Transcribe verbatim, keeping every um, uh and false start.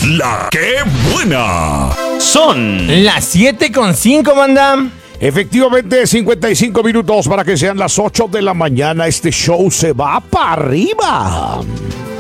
La que buena. Son las siete con cinco, manda. Efectivamente, cincuenta y cinco minutos para que sean las ocho de la mañana. Este show se va para arriba.